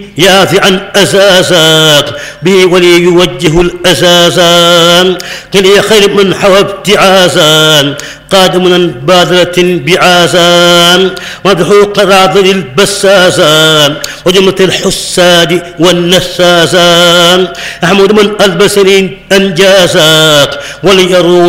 يافعا أساسا به ولي يوجه الأساسا كلي خير من حوى ابتعاسا قادم بادرة بعاسا مدحو قراضر البساسا وجمة الحساد والنساسا أحمد من البسرين أنجاسا وليرون